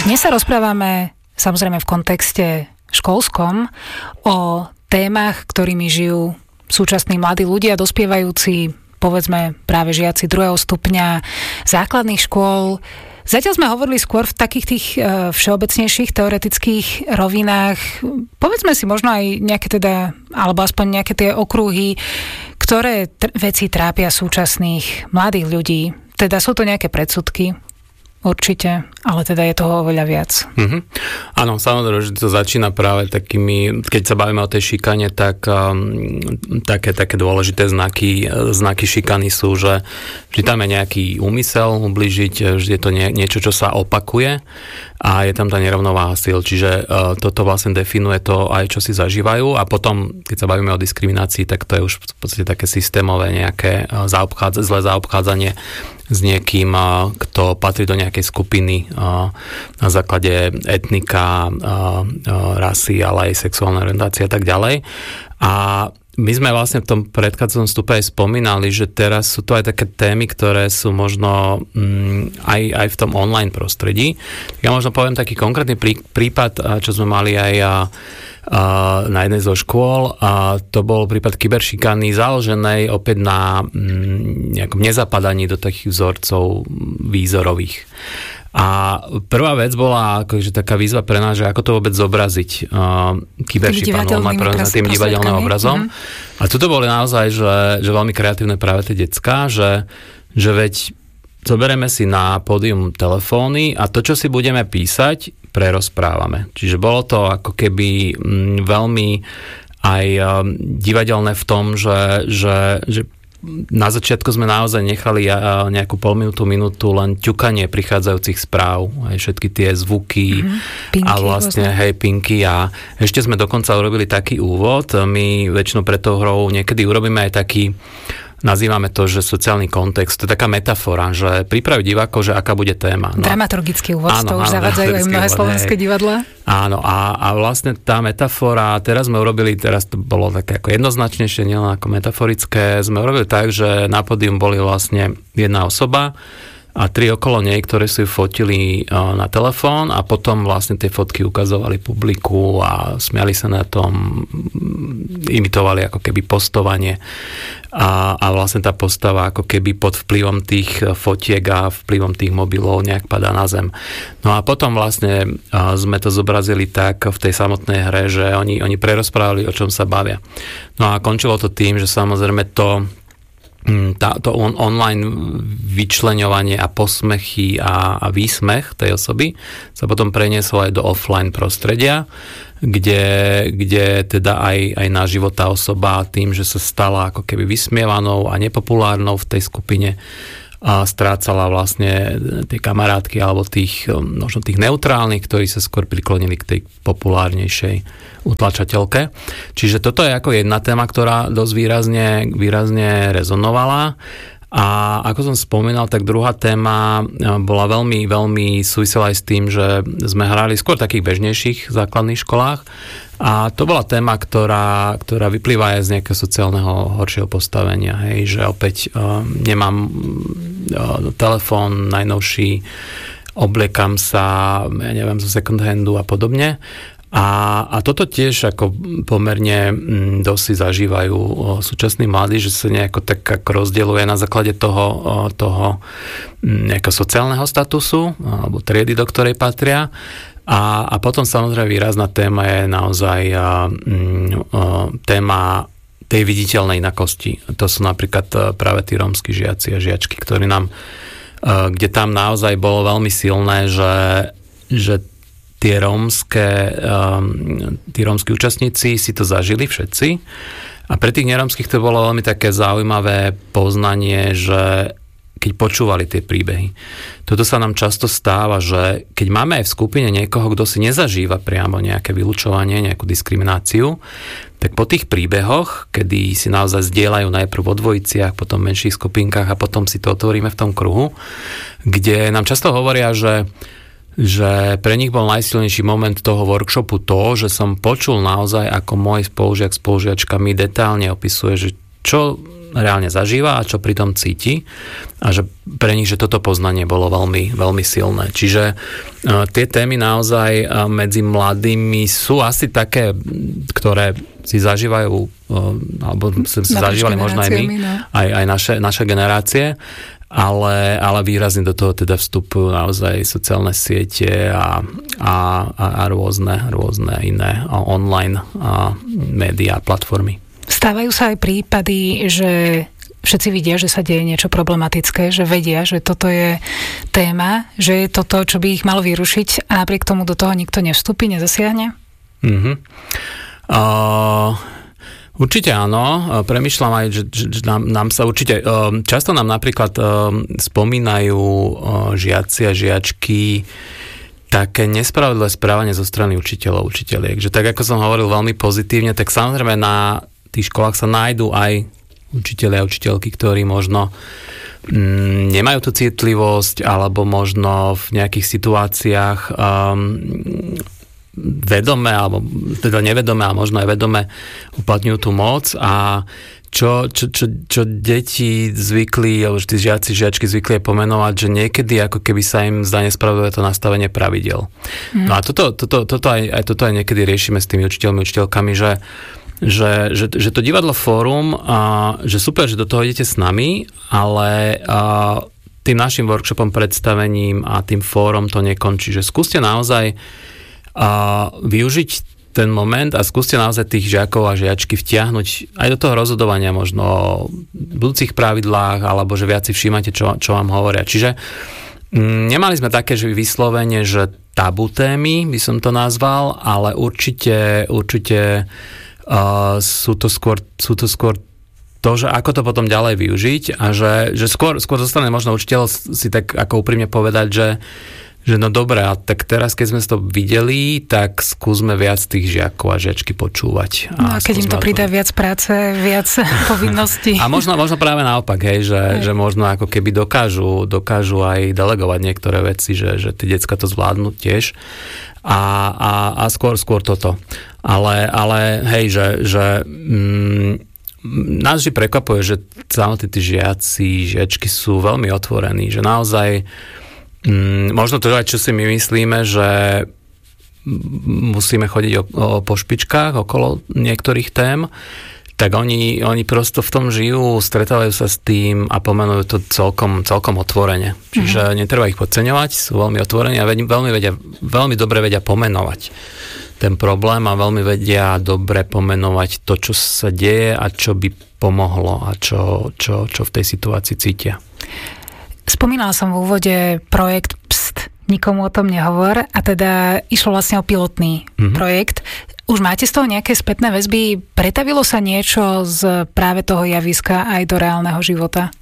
Dnes sa rozprávame samozrejme v kontexte školskom o témach, ktorými žijú súčasní mladí ľudia, dospievajúci, povedzme práve žiaci 2. stupňa základných škôl. Zatiaľ sme hovorili skôr v takých tých všeobecnejších teoretických rovinách. Povedzme si možno aj nejaké teda, alebo aspoň nejaké tie okruhy, ktoré veci trápia súčasných mladých ľudí. Teda sú to nejaké predsudky, určite, ale teda je toho oveľa viac. Mm-hmm. Áno, samozrejme, že to začína práve takými, keď sa bavíme o tej šikane, tak také dôležité znaky šikany sú, že vždy tam je nejaký úmysel ublížiť, že je to niečo, čo sa opakuje a je tam tá nerovnováha síl, čiže toto vlastne definuje to aj, čo si zažívajú a potom, keď sa bavíme o diskriminácii, tak to je už v podstate také systémové nejaké zlé zaobchádzanie s niekým, kto patrí do nejakej skupiny na základe etnika, rasy, ale aj sexuálnej orientácie a tak ďalej. A my sme vlastne v tom predchádzajúcom stupe aj spomínali, že teraz sú to aj také témy, ktoré sú možno aj v tom online prostredí. Ja možno poviem taký konkrétny prípad, čo sme mali aj na jednej zo škôl, a to bol prípad kyberšikany založenej opäť na nejakom nezapadaní do takých vzorcov výzorových. A prvá vec bola akože taká výzva pre nás, že ako to vôbec zobraziť kyberšikanu tým divadelným obrazom. A tuto boli naozaj, že veľmi kreatívne práve tie decká, že veď zoberieme si na pódium telefóny a to, čo si budeme písať, prerozprávame. Čiže bolo to ako keby veľmi aj divadelné v tom, že na začiatku sme naozaj nechali nejakú minútu len ťukanie prichádzajúcich správ, aj všetky tie zvuky a vlastne pinky a ešte sme dokonca urobili taký úvod, my väčšinou pred tou hrou niekedy urobíme aj taký, nazývame to, že sociálny kontext, to je taká metafora, že pripraviť divákov, že aká bude téma. No. Dramaturgický úvod, to už zavádzajú aj mnohé slovenské divadlá. Áno, a vlastne tá metafora, teraz to bolo také ako jednoznačnejšie, nielen ako metaforické, sme urobili tak, že na pódium boli vlastne jedna osoba a 3 okolo nej, ktoré si ju fotili na telefón a potom vlastne tie fotky ukazovali publiku a smiali sa na tom, imitovali ako keby postovanie a vlastne tá postava ako keby pod vplyvom tých fotiek a vplyvom tých mobilov nejak padá na zem. No a potom vlastne sme to zobrazili tak v tej samotnej hre, že oni prerozprávali, o čom sa bavia. No a končilo to tým, že samozrejme to online vyčleňovanie a posmechy a výsmech tej osoby sa potom prenieslo aj do offline prostredia, kde teda aj naživo tá osoba tým, že sa stala ako keby vysmievanou a nepopulárnou v tej skupine, a strácala vlastne tie kamarátky alebo možno tých neutrálnych, ktorí sa skôr priklonili k tej populárnejšej utlačateľke. Čiže toto je ako jedna téma, ktorá dosť výrazne rezonovala. A ako som spomínal, tak druhá téma bola veľmi, veľmi súvisela aj s tým, že sme hrali skôr v takých bežnejších základných školách a to bola téma, ktorá vyplýva aj z nejakého sociálneho horšieho postavenia. Hej, že opäť nemám telefón najnovší, obliekam sa, ja neviem, zo second handu a podobne. A toto tiež ako pomerne dosť si zažívajú súčasní mladí, že sa nejako tak ako rozdeľuje na základe toho nejakého sociálneho statusu alebo triedy, do ktorej patria. A potom samozrejme výrazná téma je naozaj téma tej viditeľnej inakosti. To sú napríklad práve tí rómski žiaci a žiačky, ktorí kde tam naozaj bolo veľmi silné, že tí rómski účastníci si to zažili všetci a pre tých nerómskych to bolo veľmi také zaujímavé poznanie, že keď počúvali tie príbehy. Toto sa nám často stáva, že keď máme aj v skupine niekoho, kto si nezažíva priamo nejaké vylučovanie, nejakú diskrimináciu, tak po tých príbehoch, kedy si naozaj zdieľajú najprv vo dvojiciach, potom v menších skupinkách a potom si to otvoríme v tom kruhu, kde nám často hovoria, že pre nich bol najsilnejší moment toho workshopu to, že som počul naozaj, ako môj spolužiak, spolužiačka mi detálne opisuje, že čo reálne zažíva a čo pri tom cíti a že pre nich, že toto poznanie bolo veľmi, veľmi silné. Čiže tie témy naozaj medzi mladými sú asi také, ktoré si zažívajú, alebo si zažívali možno aj my, aj naše generácie, ale výrazne do toho teda vstupujú naozaj sociálne siete a rôzne iné online médiá, platformy. Stávajú sa aj prípady, že všetci vidia, že sa deje niečo problematické, že vedia, že toto je téma, že je to to, čo by ich malo vyrušiť a napriek tomu do toho nikto nevstúpi, nezasiahne? Určite áno. Premýšľam aj, že nám sa určite... Často nám napríklad spomínajú žiaci a žiačky také nespravodlivé správanie zo strany učiteľov, učiteľiek. Že tak, ako som hovoril veľmi pozitívne, tak samozrejme na tých školách sa nájdú aj učitelia a učiteľky, ktorí možno nemajú tú citlivosť, alebo možno v nejakých situáciách vedome, alebo teda nevedome, a možno aj vedome uplatňujú tú moc a čo deti zvykli, alebo tí žiaci, žiačky zvykli aj pomenovať, že niekedy ako keby sa im zdá nespravodlivé to nastavenie pravidel. No a toto aj niekedy riešime s tými učiteľmi, učiteľkami, že to divadlo Fórum, že super, že do toho idete s nami, ale tým našim workshopom, predstavením a tým fórom to nekončí. Že skúste naozaj využiť ten moment a skúste naozaj tých žiakov a žiačky vtiahnuť aj do toho rozhodovania možno o budúcich pravidlách, alebo že viac si všímate, čo vám hovoria. Čiže nemali sme také, že vyslovene, že tabu témy, by som to nazval, ale určite sú to skôr to, že ako to potom ďalej využiť a že skôr zostane možno učiteľ si tak ako úprimne povedať, že no dobré, a tak teraz, keď sme to videli, tak skúsme viac tých žiakov a žiačky počúvať. No a keď im to pridá viac práce, viac povinností. A možno práve naopak, že možno ako keby dokážu aj delegovať niektoré veci, že tí decka to zvládnu tiež. A skôr toto. Ale hej, že nás vždy prekvapuje, že samotní tí žiaci, žiačky sú veľmi otvorení, že naozaj možno to aj, čo si my myslíme, že musíme chodiť po špičkách okolo niektorých tém, tak oni prosto v tom žijú, stretávajú sa s tým a pomenujú to celkom otvorene. Čiže netreba ich podceňovať, sú veľmi otvorení a veľmi dobre vedia pomenovať ten problém a veľmi vedia dobre pomenovať to, čo sa deje a čo by pomohlo a čo v tej situácii cítia. Spomínala som v úvode projekt Pst, nikomu o tom nehovor, a teda išlo vlastne o pilotný projekt. Už máte z toho nejaké spätné väzby? Pretavilo sa niečo z práve toho javiska aj do reálneho života?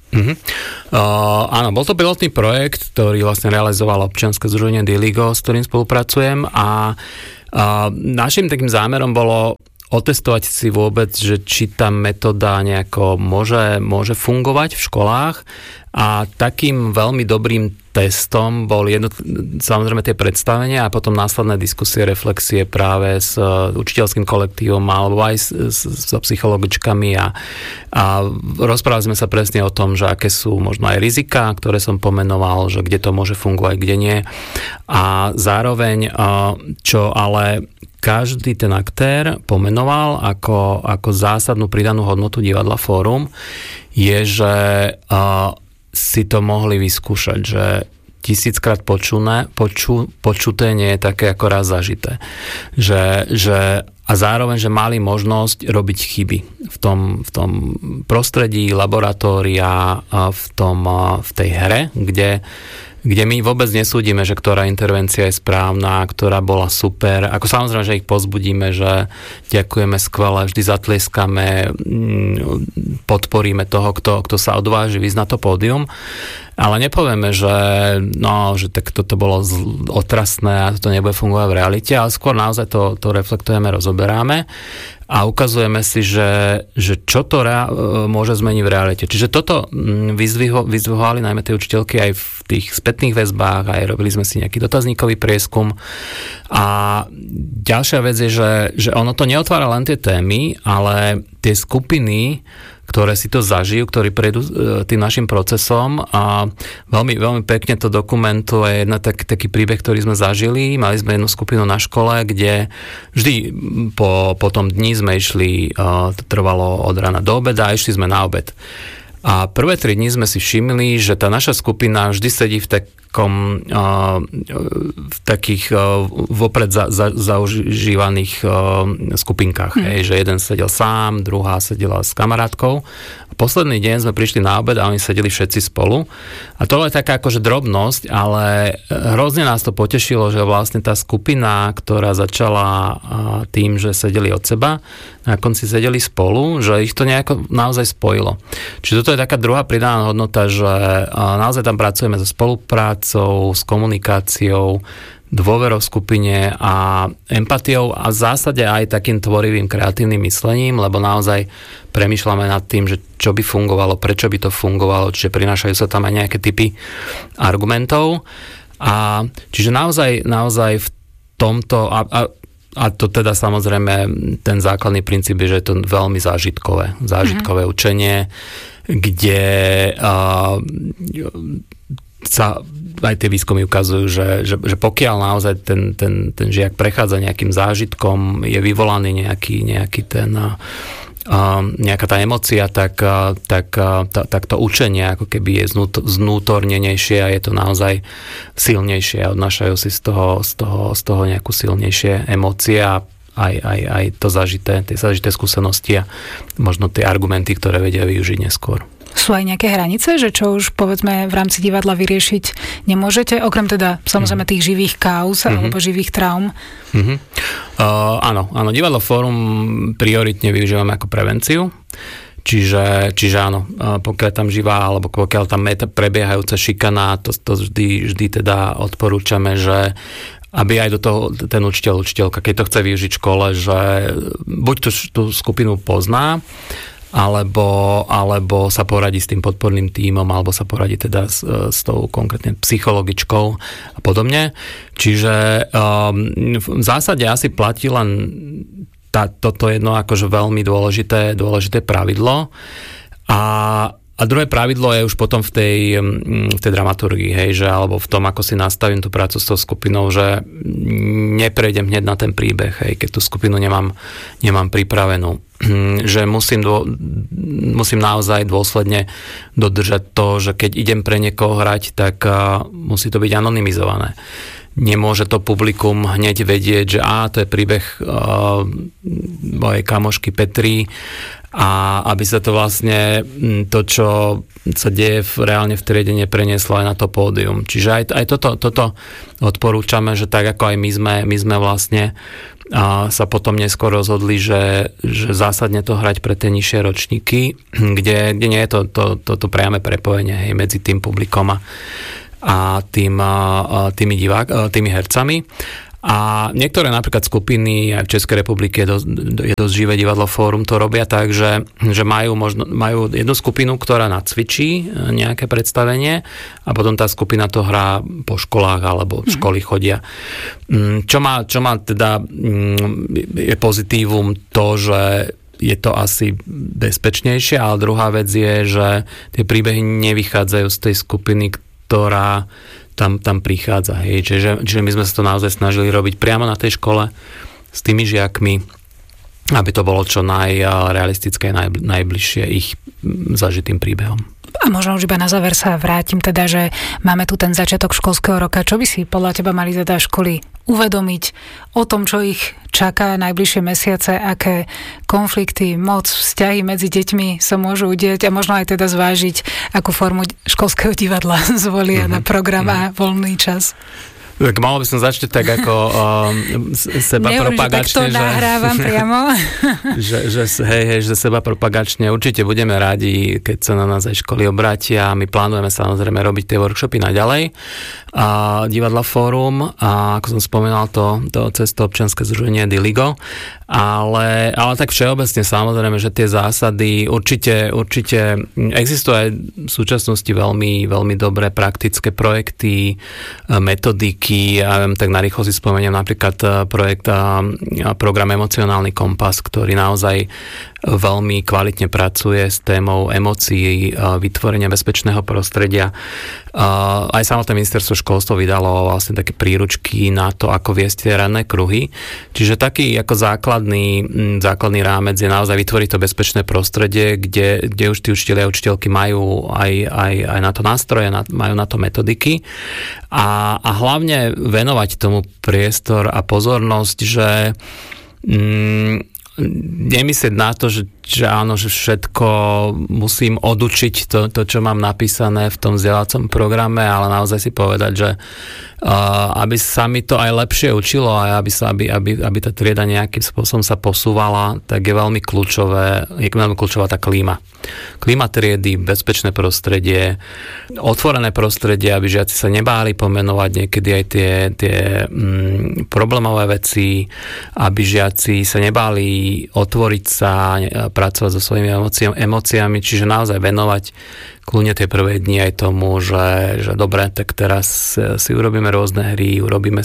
Áno, bol to pilotný projekt, ktorý vlastne realizovalo občianske združenie Diligo, s ktorým spolupracujem, a našim takým zámerom bolo otestovať si vôbec, že či tá metóda nejako môže fungovať v školách, a takým veľmi dobrým testom bol samozrejme tie predstavenia a potom následné diskusie, reflexie práve s učiteľským kolektívom alebo aj s psychologičkami a rozprávali sme sa presne o tom, že aké sú možno aj riziká, ktoré som pomenoval, že kde to môže fungovať, kde nie, a zároveň čo ale každý ten aktér pomenoval ako zásadnú pridanú hodnotu divadla Fórum, je, že si to mohli vyskúšať, že 1000-krát počuté nie je také ako raz zažité. A zároveň, že mali možnosť robiť chyby v tom prostredí, laboratória, v tej hre, kde my vôbec nesúdime, že ktorá intervencia je správna, ktorá bola super. Ako samozrejme, že ich povzbudíme, že ďakujeme skvelé, vždy zatlieskame, podporíme toho, kto sa odváži ísť na to pódium. Ale nepovieme, že tak toto bolo otrasné a to nebude fungovať v realite, ale skôr naozaj to reflektujeme, rozoberáme a ukazujeme si, že čo to môže zmeniť v realite. Čiže toto vyzdvihovali najmä tie učiteľky aj v tých spätných väzbách, aj robili sme si nejaký dotazníkový prieskum. A ďalšia vec je, že ono to neotvára len tie témy, ale tie skupiny, ktoré si to zažijú, ktorí prejdú tým našim procesom a veľmi, veľmi pekne to dokumentuje taký príbeh, ktorý sme zažili. Mali sme jednu skupinu na škole, kde vždy po tom dni sme išli, to trvalo od rána do obeda a išli sme na obed. A prvé 3 dni sme si všimli, že tá naša skupina vždy sedí v takých vopred zaužívaných skupinkách. Že jeden sedel sám, druhá sedela s kamarátkou. A posledný deň sme prišli na obed a oni sedeli všetci spolu. A to je taká akože drobnosť, ale hrozne nás to potešilo, že vlastne tá skupina, ktorá začala tým, že sedeli od seba, na konci sedeli spolu, že ich to nejako naozaj spojilo. Čiže toto je taká druhá pridaná hodnota, že naozaj tam pracujeme so spoluprácou, s komunikáciou, dôverou v skupine a empatiou a v zásade aj takým tvorivým, kreatívnym myslením, lebo naozaj premýšľame nad tým, že čo by fungovalo, prečo by to fungovalo, čiže prinášajú sa tam aj nejaké typy argumentov. A čiže naozaj v tomto a to teda samozrejme ten základný princíp je, že je to veľmi zážitkové učenie, kde sa aj tie výskumy ukazujú, že pokiaľ naozaj ten žiak prechádza nejakým zážitkom, je vyvolaný nejaký ten nejaká tá emócia, tak to učenie ako keby je znútornenejšie a je to naozaj silnejšie a odnášajú si z toho nejakú silnejšie emócie a aj tie zažité skúsenosti a možno tie argumenty, ktoré vedia využiť neskôr. Sú aj nejaké hranice, že čo už povedzme v rámci divadla vyriešiť nemôžete, okrem teda samozrejme tých živých káuz alebo živých traum? Áno, Divadlo Fórum prioritne využívame ako prevenciu, čiže áno, pokiaľ tam živá alebo pokiaľ tam prebiehajúca šikana, to vždy teda odporúčame, že aby aj do toho ten učiteľka, keď to chce využiť v škole, že buď tú skupinu pozná, alebo sa poradí s tým podporným tímom, alebo sa poradí teda s tou konkrétne psychologičkou a podobne. Čiže v zásade asi platí len toto jedno akože veľmi dôležité pravidlo. A druhé pravidlo je už potom v tej dramaturgii, hej, že alebo v tom, ako si nastavím tú prácu s tou skupinou, že neprejdem hneď na ten príbeh, hej, keď tú skupinu nemám pripravenú. Že musím naozaj dôsledne dodržať to, že keď idem pre niekoho hrať, tak musí to byť anonymizované. Nemôže to publikum hneď vedieť, že to je príbeh mojej kamošky Petry a aby sa to vlastne to, čo sa deje reálne v triede, neprenieslo aj na to pódium. Čiže aj toto odporúčame, že tak ako aj my sme vlastne sa potom neskôr rozhodli, že zásadne to hrať pre tie nižšie ročníky, kde nie je to priame prepojenie, hej, medzi tým publikom a tými hercami. A niektoré napríklad skupiny aj v Českej republike je dosť živé Divadlo Fórum, to robia tak, že majú jednu skupinu, ktorá nacvičí nejaké predstavenie a potom tá skupina to hrá po školách alebo školy chodia. Čo má teda je pozitívum to, že je to asi bezpečnejšie, ale druhá vec je, že tie príbehy nevychádzajú z tej skupiny, ktorá tam prichádza. Hej. Čiže my sme sa to naozaj snažili robiť priamo na tej škole s tými žiakmi, aby to bolo čo najrealistické, najbližšie ich zažitým príbehom. A možno už iba na záver sa vrátim teda, že máme tu ten začiatok školského roka. Čo by si podľa teba mali teda školy uvedomiť o tom, čo ich čaká najbližšie mesiace, aké konflikty, moc, vzťahy medzi deťmi sa môžu udieť a možno aj teda zvážiť, akú formu školského divadla zvolia na program a voľný čas? Tak malo by som začať tak ako seba propagačne. Neviem, že takto nahrávam priamo. že seba propagačne. Určite budeme radi, keď sa na nás aj školy obrátia. My plánujeme samozrejme robiť tie workshopy naďalej. Divadla Fórum, a ako som spomínal, to cestoobčianske združenie Diligo. Ale tak všeobecne samozrejme, že tie zásady určite existujú aj v súčasnosti veľmi, veľmi dobré praktické projekty, metodiky. Ja viem, tak narýchlo si spomeniem napríklad projekt a program Emocionálny kompas, ktorý naozaj veľmi kvalitne pracuje s témou emócií, vytvorenia bezpečného prostredia. Aj samotné ministerstvo školstva vydalo vlastne také príručky na to, ako viesť tie ranné kruhy. Čiže taký ako základný rámec je naozaj vytvoriť to bezpečné prostredie, kde už tí učitelia a učiteľky majú aj na to nástroje, majú na to metodiky a hlavne venovať tomu priestor a pozornosť, že nemyslieť na to, že áno, že všetko musím odučiť to, čo mám napísané v tom vzdelávacom programe, ale naozaj si povedať, že aby sa mi to aj lepšie učilo a aby tá trieda nejakým spôsobom sa posúvala, tak je veľmi kľúčová tá klíma. Klíma triedy, bezpečné prostredie, otvorené prostredie, aby žiaci sa nebáli pomenovať niekedy aj tie problémové veci, aby žiaci sa nebáli otvoriť sa, pracovať so svojimi emóciami, čiže naozaj venovať kľudne tie prvé dni aj tomu, že dobre, tak teraz si urobíme rôzne hry, urobíme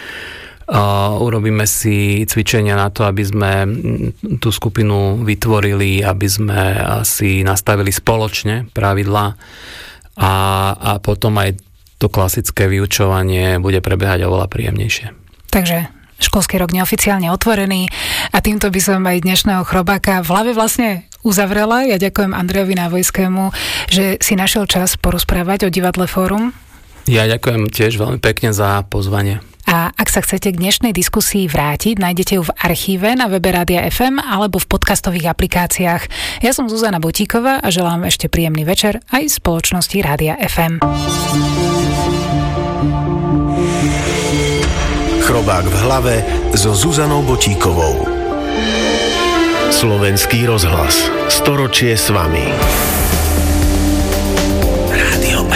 si cvičenia na to, aby sme tú skupinu vytvorili, aby sme si nastavili spoločne pravidlá a potom aj to klasické vyučovanie bude prebiehať oveľa príjemnejšie. Takže školský rok neoficiálne otvorený a týmto by som aj dnešného chrobáka v hlave vlastne uzavrela. Ja ďakujem Andrejovi Návojskému, že si našiel čas porozprávať o divadle Fórum. Ja ďakujem tiež veľmi pekne za pozvanie. A ak sa chcete k dnešnej diskusii vrátiť, nájdete ju v archíve na webe Rádia FM alebo v podcastových aplikáciách. Ja som Zuzana Botíková a želám ešte príjemný večer aj v spoločnosti Rádia FM. Chrobák v hlave so Zuzanou Botíkovou. Slovenský rozhlas. Storočie s vami.